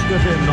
Coast FM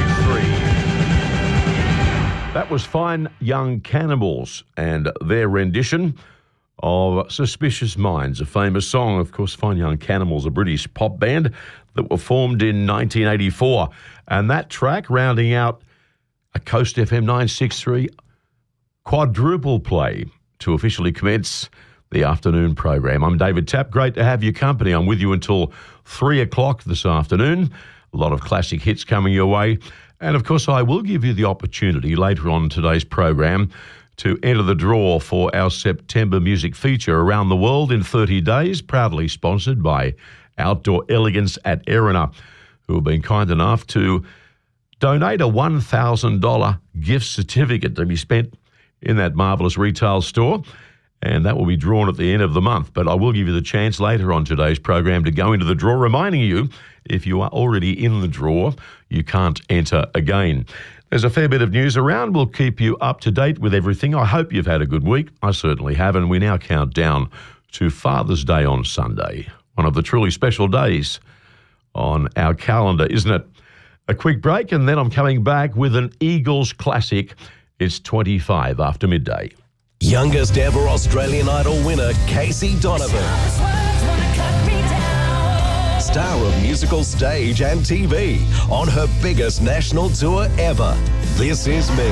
963. That was Fine Young Cannibals and their rendition of Suspicious Minds, a famous song. Of course, Fine Young Cannibals, a British pop band that were formed in 1984. And that track, rounding out a Coast FM 963 quadruple play to officially commence the afternoon program. I'm David Tapp. Great to have your company. I'm with you until 3 o'clock this afternoon. A lot of classic hits coming your way. And, of course, I will give you the opportunity later on in today's program to enter the draw for our September music feature, Around the World in 30 Days, proudly sponsored by Outdoor Elegance at Erina, who have been kind enough to donate a $1,000 gift certificate to be spent in that marvellous retail store, and that will be drawn at the end of the month. But I will give you the chance later on today's program to go into the draw, reminding you, if you are already in the draw, you can't enter again. There's a fair bit of news around. We'll keep you up to date with everything. I hope you've had a good week. I certainly have, and we now count down to Father's Day on Sunday, one of the truly special days on our calendar, isn't it? A quick break, and then I'm coming back with an Eagles classic. It's 25 after midday. Youngest ever Australian Idol winner, Casey Donovan. Star of musical stage and TV on her biggest national tour ever. This Is Me.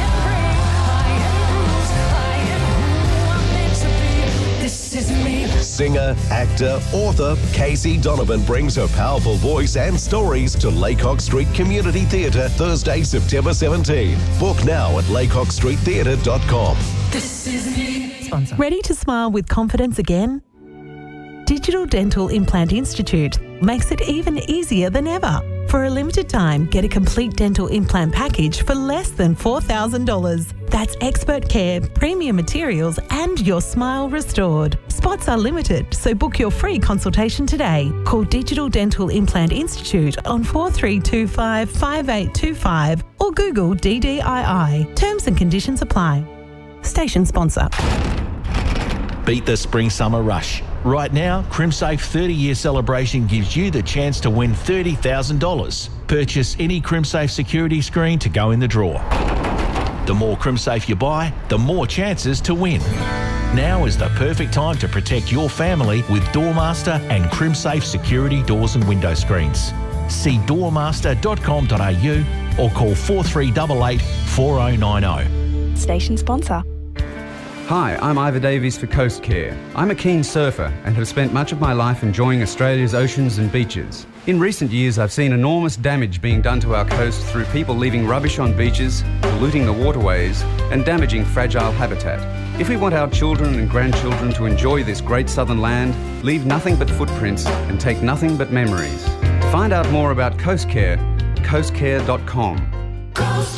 Singer, actor, author, Casey Donovan brings her powerful voice and stories to Laycock Street Community Theatre Thursday, September 17. Book now at laycockstreettheatre.com. This is me. Sponsor. Ready to smile with confidence again? Digital Dental Implant Institute makes it even easier than ever. For a limited time, get a complete dental implant package for less than $4,000. That's expert care, premium materials, and your smile restored. Spots are limited, so book your free consultation today. Call Digital Dental Implant Institute on 4325 5825 or Google DDII. Terms and conditions apply. Station sponsor. Beat the spring-summer rush. Right now, CrimSafe 30-year celebration gives you the chance to win $30,000. Purchase any CrimSafe security screen to go in the draw. The more CrimSafe you buy, the more chances to win. Now is the perfect time to protect your family with Doormaster and CrimSafe security doors and window screens. See doormaster.com.au or call 4388 4090. Station sponsor. Hi, I'm Ivor Davies for Coast Care. I'm a keen surfer and have spent much of my life enjoying Australia's oceans and beaches. In recent years, I've seen enormous damage being done to our coast through people leaving rubbish on beaches, polluting the waterways, and damaging fragile habitat. If we want our children and grandchildren to enjoy this great southern land, leave nothing but footprints and take nothing but memories. Find out more about Coast Care, coastcare.com. Coast